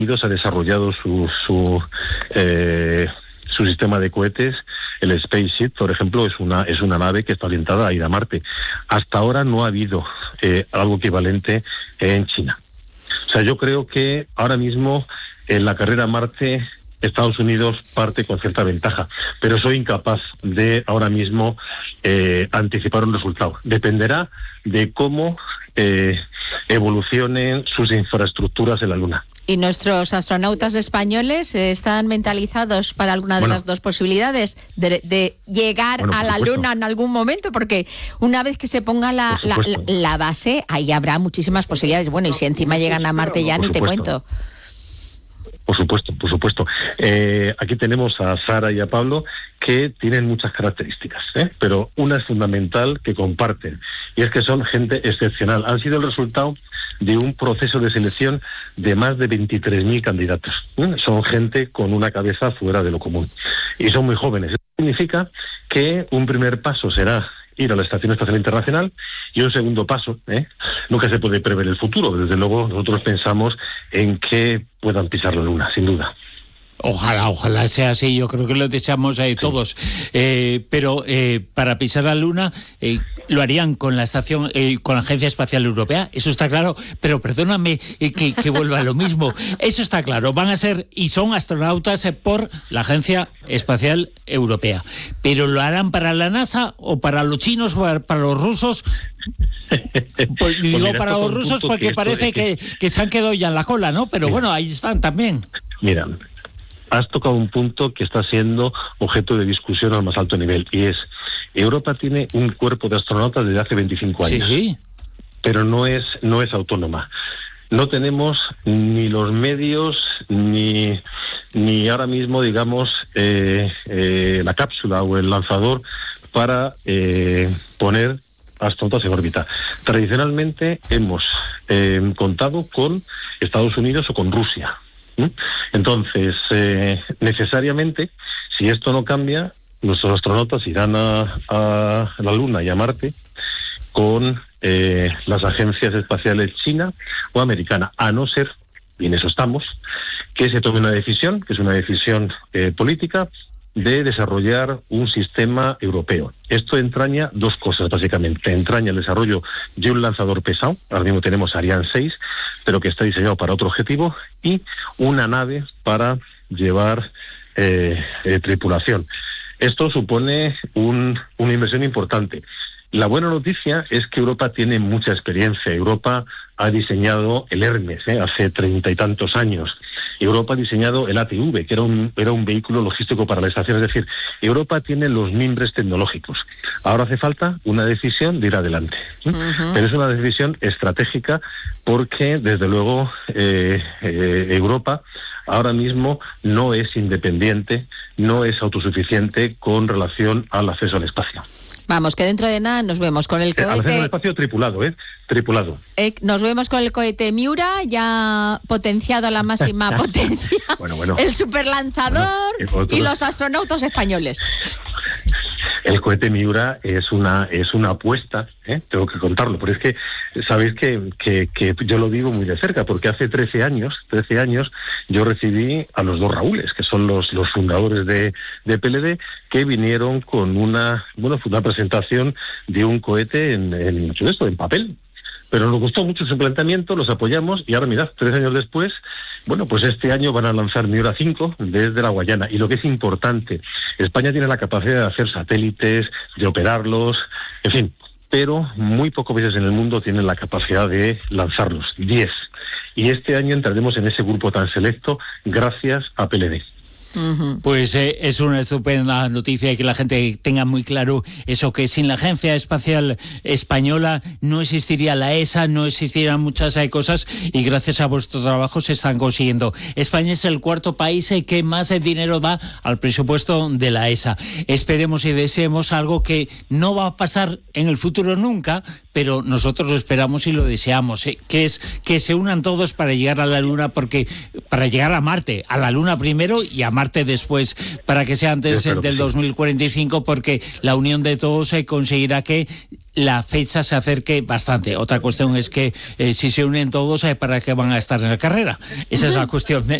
Unidos ha desarrollado su sistema de cohetes. El SpaceShip, por ejemplo, es una nave que está orientada a ir a Marte. Hasta ahora no ha habido algo equivalente en China. O sea, yo creo que ahora mismo en la carrera a Marte Estados Unidos parte con cierta ventaja, pero soy incapaz de ahora mismo anticipar un resultado. Dependerá de cómo evolucionen sus infraestructuras en la Luna. ¿Y nuestros astronautas españoles están mentalizados para alguna de las dos posibilidades de llegar a la Luna en algún momento? Porque una vez que se ponga la base, ahí habrá muchísimas posibilidades. Bueno, y si encima llegan a Marte ya ni te cuento. Por supuesto. Aquí tenemos a Sara y a Pablo, que tienen muchas características, pero una es fundamental que comparten, y es que son gente excepcional. Han sido el resultado de un proceso de selección de más de 23.000 candidatos. Son gente con una cabeza fuera de lo común, y son muy jóvenes. Eso significa que un primer paso será ir a la Estación Espacial Internacional, y un segundo paso, nunca se puede prever el futuro. Desde luego nosotros pensamos en que puedan pisar la Luna, sin duda. Ojalá sea así, yo creo que lo deseamos todos. Pero para pisar la Luna lo harían con la estación, con la Agencia Espacial Europea, eso está claro, pero perdóname que vuelva a lo mismo. Eso está claro, van a ser y son astronautas por la Agencia Espacial Europea. Pero ¿lo harán para la NASA o para los chinos o para los rusos? Pues digo para los rusos porque parece que se han quedado ya en la cola, ¿no? Pero bueno, ahí están también. Mira, has tocado un punto que está siendo objeto de discusión al más alto nivel, y es: Europa tiene un cuerpo de astronautas desde hace 25 años, sí, pero no es autónoma. No tenemos ni los medios ni ahora mismo, digamos, la cápsula o el lanzador para poner astronautas en órbita. Tradicionalmente hemos contado con Estados Unidos o con Rusia. Entonces, necesariamente, si esto no cambia, nuestros astronautas irán a la Luna y a Marte con las agencias espaciales china o americana, a no ser, y en eso estamos, que se tome una decisión, que es una decisión política, de desarrollar un sistema europeo. Esto entraña dos cosas, básicamente. Entraña el desarrollo de un lanzador pesado, ahora mismo tenemos Ariane 6, pero que está diseñado para otro objetivo, y una nave para llevar tripulación. Esto supone una inversión importante. La buena noticia es que Europa tiene mucha experiencia. Europa ha diseñado el Hermes hace 30 y tantos años. Europa ha diseñado el ATV, que era un vehículo logístico para la estación. Es decir, Europa tiene los mimbres tecnológicos. Ahora hace falta una decisión de ir adelante. Pero es una decisión estratégica porque, desde luego, Europa ahora mismo no es independiente, no es autosuficiente con relación al acceso al espacio. Vamos, que dentro de nada nos vemos con el cohete... Al espacio tripulado, tripulado. Nos vemos con el cohete Miura, ya potenciado a la máxima potencia. Bueno. El superlanzador y los astronautas españoles. El cohete Miura es una apuesta, tengo que contarlo, pero es que sabéis que yo lo digo muy de cerca, porque hace 13 años yo recibí a los dos Raúles, que son los fundadores de PLD, que vinieron con una presentación de un cohete en papel. Pero nos gustó mucho su planteamiento, los apoyamos, y ahora mirad, 3 años después, pues este año van a lanzar Miura 5 desde la Guayana. Y lo que es importante, España tiene la capacidad de hacer satélites, de operarlos, en fin, pero muy pocos países en el mundo tienen la capacidad de lanzarlos, 10. Y este año entraremos en ese grupo tan selecto gracias a PLD. Pues es una estupenda noticia y que la gente tenga muy claro eso, que sin la Agencia Espacial Española no existiría la ESA, no existirían muchas cosas, y gracias a vuestro trabajo se están consiguiendo. España es el 4º país que más dinero da al presupuesto de la ESA. Esperemos y deseemos algo que no va a pasar en el futuro nunca, pero nosotros lo esperamos y lo deseamos, que es que se unan todos para llegar a la Luna, porque para llegar a Marte, a la Luna primero y a Marte después, para que sea antes del 2045, porque la unión de todos conseguirá que la fecha se acerque bastante. Otra cuestión es que si se unen todos, ¿para qué van a estar en la carrera? Esa es la cuestión.